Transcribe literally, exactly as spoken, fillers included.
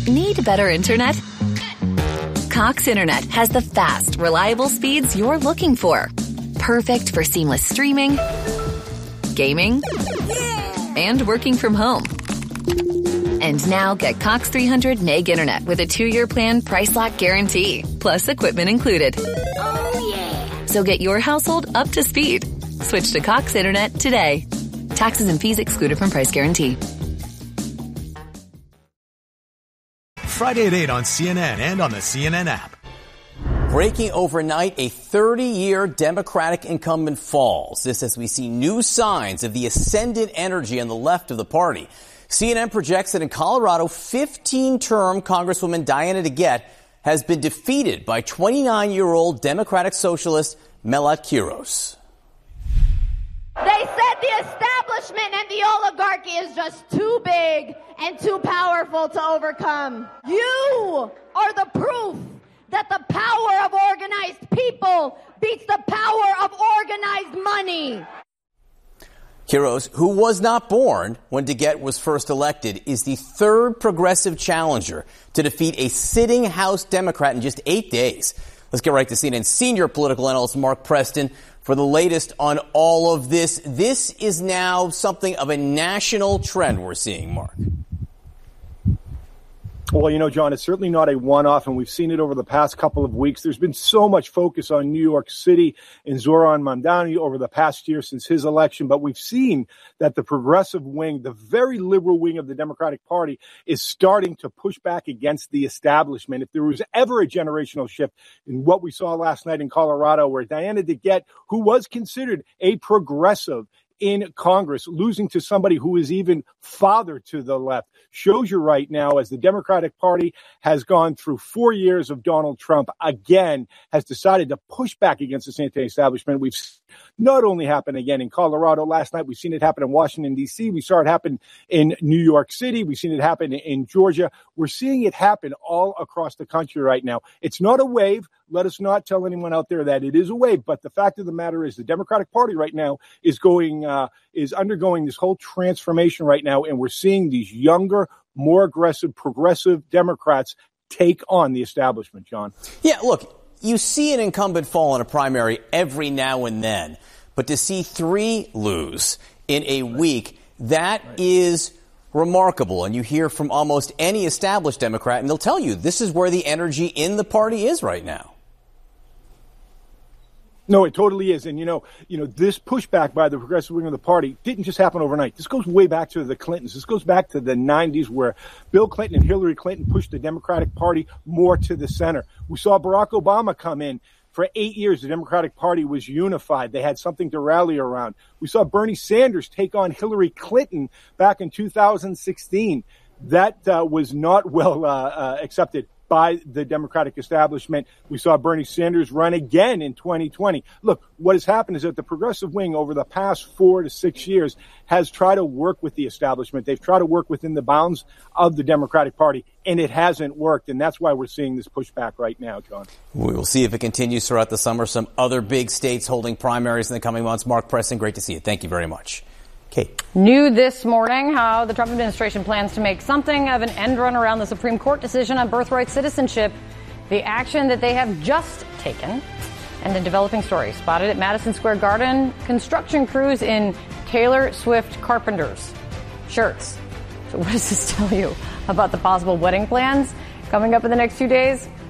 Need better internet? Cox Internet has the fast, reliable speeds you're looking for. Perfect for seamless streaming, gaming, and working from home. And now get Cox three hundred meg internet with a two-year plan price lock guarantee, plus equipment included. Oh, yeah. So get your household up to speed. Switch to Cox Internet today. Taxes and fees excluded from price guarantee. Friday at eight on C N N and on the C N N app. Breaking overnight, a thirty-year Democratic incumbent falls. This as we see new signs of the ascendant energy on the left of the party. C N N projects that in Colorado, fifteen-term Congresswoman Diana DeGette has been defeated by twenty-nine-year-old Democratic Socialist Melat Quiros. They said the establishment and the oligarchy is just too big and too powerful to overcome. You are the proof that the power of organized people beats the power of organized money. Quiros, who was not born when DeGette was first elected, is the third progressive challenger to defeat a sitting House Democrat in just eight days. Let's get right to C N N senior political analyst Mark Preston for the latest on all of this. This is now something of a national trend we're seeing, Mark. Well, you know, John, it's certainly not a one-off, and we've seen it over the past couple of weeks. There's been so much focus on New York City and Zoran Mamdani over the past year since his election, but we've seen that the progressive wing, the very liberal wing of the Democratic Party, is starting to push back against the establishment. If there was ever a generational shift in what we saw last night in Colorado, where Diana DeGette, who was considered a progressive in Congress, losing to somebody who is even farther to the left, shows you right now, as the Democratic Party has gone through four years of Donald Trump, again, has decided to push back against this anti-establishment. We've not only happened again in Colorado last night, we've seen it happen in Washington, D C. We saw it happen in New York City. We've seen it happen in Georgia. We're seeing it happen all across the country right now. It's not a wave. Let us not tell anyone out there that it is a wave. But the fact of the matter is the Democratic Party right now is going, uh, is undergoing this whole transformation right now. And we're seeing these younger, more aggressive, progressive Democrats take on the establishment, John. Yeah, look, you see an incumbent fall in a primary every now and then. But to see three lose in a week, that is remarkable. And you hear from almost any established Democrat, and they'll tell you this is where the energy in the party is right now. No, it totally is. And, you know, you know, this pushback by the progressive wing of the party didn't just happen overnight. This goes way back to the Clintons. This goes back to the nineties, where Bill Clinton and Hillary Clinton pushed the Democratic Party more to the center. We saw Barack Obama come in. For eight years, the Democratic Party was unified. They had something to rally around. We saw Bernie Sanders take on Hillary Clinton back in two thousand sixteen. That uh, was not well uh, uh, accepted by the Democratic establishment. We saw Bernie Sanders run again in twenty twenty. Look, what has happened is that the progressive wing over the past four to six years has tried to work with the establishment. They've tried to work within the bounds of the Democratic Party, and it hasn't worked. And that's why we're seeing this pushback right now, John. We will see if it continues throughout the summer. Some other big states holding primaries in the coming months. Mark Preston, great to see you. Thank you very much. Kate. New this morning how the Trump administration plans to make something of an end run around the Supreme Court decision on birthright citizenship, the action that they have just taken, and the developing story spotted at Madison Square Garden, construction crews in Taylor Swift Carpenters shirts. So what does this tell you about the possible wedding plans coming up in the next few days?